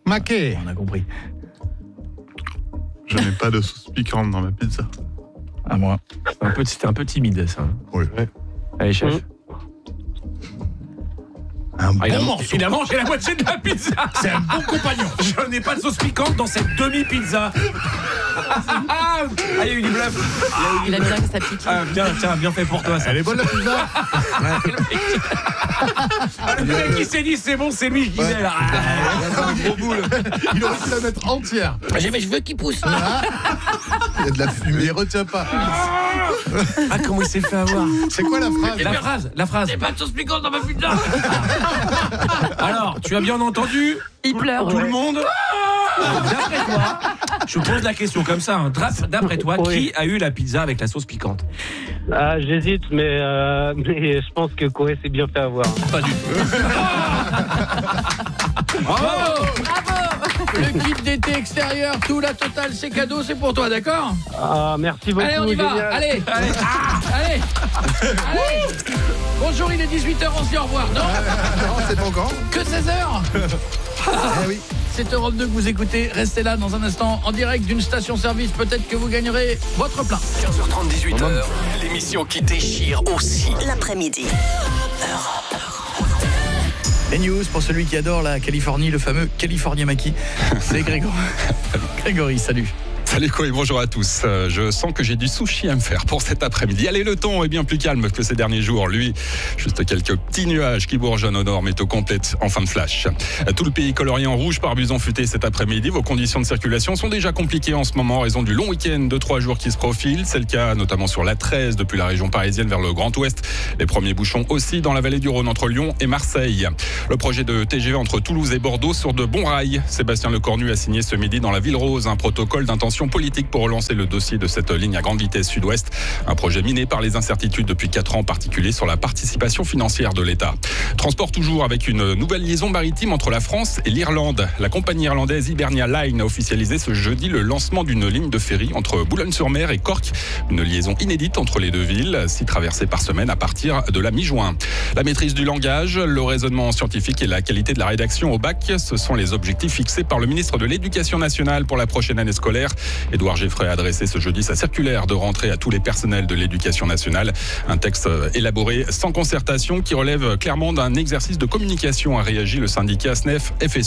Maquet. On a compris. Je mets pas de sauce piquante dans ma pizza. À moi. C'était un peu timide, ça. Oui. Ouais. Allez, chef. Un bon morceau. Il a mangé la moitié de la pizza. C'est un bon compagnon. Je n'ai pas de sauce piquante dans cette demi-pizza. Ah, il y a eu du bluff. Il a bien que ça pique. Ah, bien fait pour toi, ça. Elle est bonne la pizza. Le mec qui s'est dit, c'est bon, c'est lui, je disais là. Un gros boule. Il aurait pu la mettre entière. Mais je veux qu'il pousse. Il y a de la fumée. Il retient pas. Ah, comment il s'est fait avoir. C'est quoi la phrase? La phrase. J'ai pas de sauce piquante dans ma pizza. Alors, tu as bien entendu? Il pleure. Tout le monde. D'après toi, je pose la question comme ça. Hein. D'après toi, qui a eu la pizza avec la sauce piquante? J'hésite, mais je pense que Corée s'est bien fait avoir. Pas du tout. Bravo. Le kit d'été extérieur, tout la totale, c'est cadeau, c'est pour toi, d'accord? Merci beaucoup. Allez, on y va. génial. Allez. Bonjour, il est 18h, on se dit au revoir. Non, Non, c'est pas encore. que 16h. Eh oui. C'est Europe 2 que vous écoutez. Restez là dans un instant en direct d'une station-service. Peut-être que vous gagnerez votre plein. 15h30, 18h, l'émission qui déchire aussi. L'après-midi. Les news pour celui qui adore la Californie, le fameux California Maki. C'est Grégory. Grégory, salut. Salut Koé, bonjour à tous. Je sens que j'ai du sushi à me faire pour cet après-midi. Allez, le temps est bien plus calme que ces derniers jours. Lui, juste quelques petits nuages qui bourgeonnent au nord, météo complète en fin de flash. Tout le pays colorié en rouge par bus futé cet après-midi. Vos conditions de circulation sont déjà compliquées en ce moment en raison du long week-end de 3 jours qui se profile. C'est le cas notamment sur la 13 depuis la région parisienne vers le Grand Ouest. Les premiers bouchons aussi dans la vallée du Rhône entre Lyon et Marseille. Le projet de TGV entre Toulouse et Bordeaux sur de bons rails. Sébastien Lecornu a signé ce midi dans la Ville Rose un protocole d'intention politique pour relancer le dossier de cette ligne à grande vitesse sud-ouest. Un projet miné par les incertitudes depuis 4 ans, en particulier sur la participation financière de l'État. Transport toujours avec une nouvelle liaison maritime entre la France et l'Irlande. La compagnie irlandaise Hibernia Line a officialisé ce jeudi le lancement d'une ligne de ferry entre Boulogne-sur-Mer et Cork. Une liaison inédite entre les deux villes, 6 traversées par semaine à partir de la mi-juin. La maîtrise du langage, le raisonnement scientifique et la qualité de la rédaction au bac, ce sont les objectifs fixés par le ministre de l'Éducation nationale pour la prochaine année scolaire. Édouard Geffray a adressé ce jeudi sa circulaire de rentrée à tous les personnels de l'éducation nationale. Un texte élaboré sans concertation qui relève clairement d'un exercice de communication, a réagi le syndicat SNEF FSU.